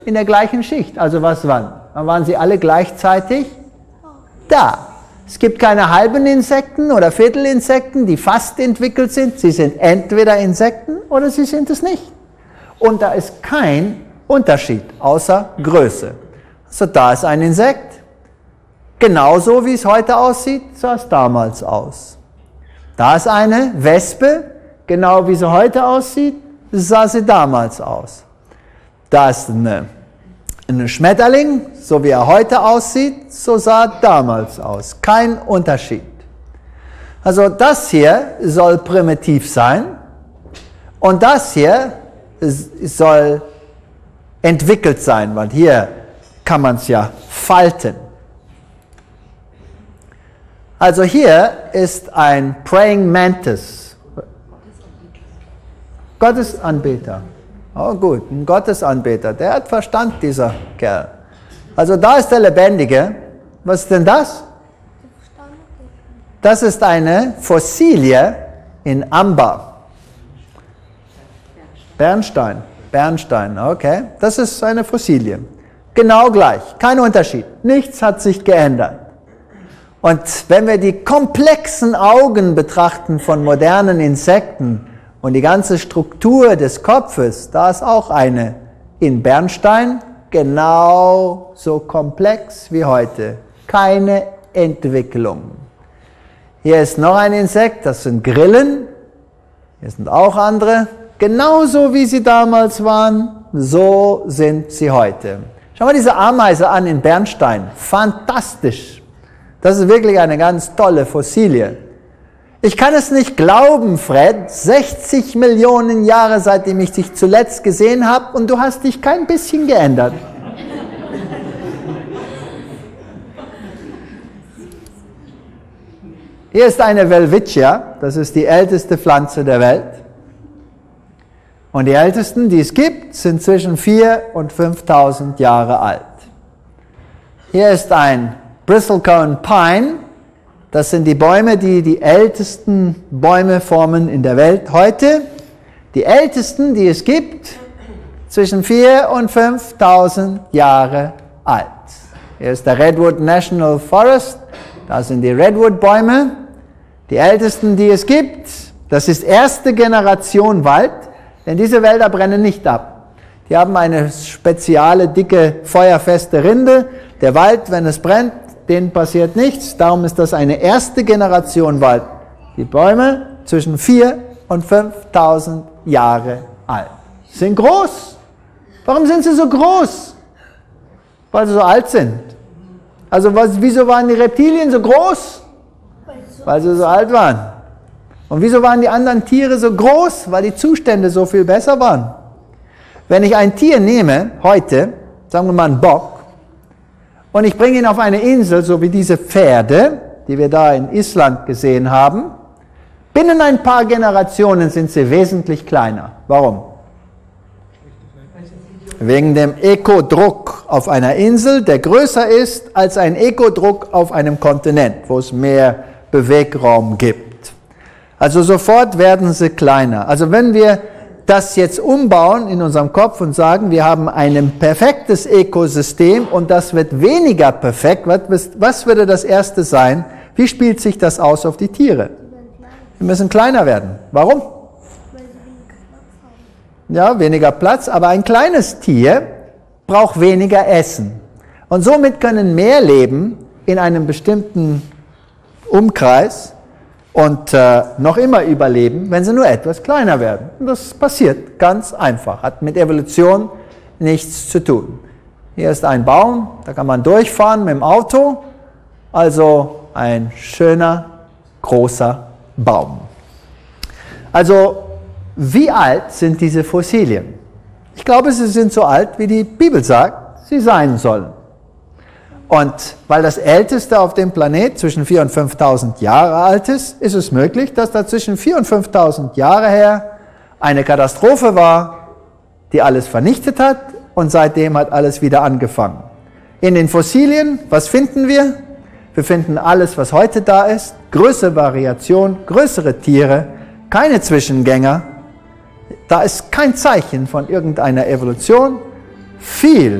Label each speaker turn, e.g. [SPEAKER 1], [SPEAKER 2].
[SPEAKER 1] in der gleichen Schicht. Also was wann? Wann waren sie alle gleichzeitig da? Es gibt keine halben Insekten oder Viertelinsekten, die fast entwickelt sind. Sie sind entweder Insekten oder sie sind es nicht. Und da ist kein Unterschied, außer Größe. Also da ist ein Insekt. Genauso wie es heute aussieht, sah es damals aus. Da ist eine Wespe, genau wie sie heute aussieht, sah sie damals aus. Da ist ein Schmetterling, so wie er heute aussieht, so sah er damals aus. Kein Unterschied. Also das hier soll primitiv sein und das hier soll entwickelt sein, weil hier kann man es ja falten. Also hier ist ein Praying Mantis. Gottesanbeter. Oh gut, ein Gottesanbeter. Der hat Verstand, dieser Kerl. Also da ist der Lebendige. Was ist denn das? Das ist eine Fossilie in Amber. Bernstein, okay. Das ist eine Fossilie. Genau gleich, kein Unterschied. Nichts hat sich geändert. Und wenn wir die komplexen Augen betrachten von modernen Insekten und die ganze Struktur des Kopfes, da ist auch eine in Bernstein, genau so komplex wie heute. Keine Entwicklung. Hier ist noch ein Insekt, das sind Grillen. Hier sind auch andere. Genauso wie sie damals waren, so sind sie heute. Schau mal diese Ameise an in Bernstein. Fantastisch. Das ist wirklich eine ganz tolle Fossilie. Ich kann es nicht glauben, Fred. 60 Millionen Jahre, seitdem ich dich zuletzt gesehen habe, und du hast dich kein bisschen geändert. Hier ist eine Welwitschia. Das ist die älteste Pflanze der Welt. Und die ältesten, die es gibt, sind zwischen 4.000 und 5.000 Jahre alt. Hier ist ein Bristlecone Pine. Das sind die Bäume, die die ältesten Bäume formen in der Welt heute. Die ältesten, die es gibt, zwischen 4.000 und 5.000 Jahre alt. Hier ist der Redwood National Forest. Da sind die Redwood-Bäume. Die ältesten, die es gibt, das ist erste Generation Wald. Denn diese Wälder brennen nicht ab. Die haben eine spezielle, dicke, feuerfeste Rinde. Der Wald, wenn es brennt, denen passiert nichts. Darum ist das eine erste Generation Wald. Die Bäume zwischen 4.000 und 5.000 Jahre alt. Sind groß. Warum sind sie so groß? Weil sie so alt sind. Also wieso waren die Reptilien so groß? Weil sie so alt waren. Und wieso waren die anderen Tiere so groß? Weil die Zustände so viel besser waren. Wenn ich ein Tier nehme, heute, sagen wir mal einen Bock, und ich bringe ihn auf eine Insel, so wie diese Pferde, die wir da in Island gesehen haben, binnen ein paar Generationen sind sie wesentlich kleiner. Warum? Wegen dem Ökodruck auf einer Insel, der größer ist als ein Ökodruck auf einem Kontinent, wo es mehr Bewegraum gibt. Also sofort werden sie kleiner. Also wenn wir das jetzt umbauen in unserem Kopf und sagen, wir haben ein perfektes Ökosystem und das wird weniger perfekt, was würde das Erste sein? Wie spielt sich das aus auf die Tiere? Wir müssen kleiner werden. Warum? Ja, weniger Platz, aber ein kleines Tier braucht weniger Essen. Und somit können mehr leben in einem bestimmten Umkreis und noch immer überleben, wenn sie nur etwas kleiner werden. Und das passiert ganz einfach, hat mit Evolution nichts zu tun. Hier ist ein Baum, da kann man durchfahren mit dem Auto, also ein schöner, großer Baum. Also, wie alt sind diese Fossilien? Ich glaube, sie sind so alt, wie die Bibel sagt, sie sein sollen. Und weil das Älteste auf dem Planet zwischen 4.000 und 5.000 Jahre alt ist, ist es möglich, dass da zwischen 4.000 und 5.000 Jahre her eine Katastrophe war, die alles vernichtet hat, und seitdem hat alles wieder angefangen. In den Fossilien, was finden wir? Wir finden alles, was heute da ist, größere Variation, größere Tiere, keine Zwischengänger. Da ist kein Zeichen von irgendeiner Evolution. viel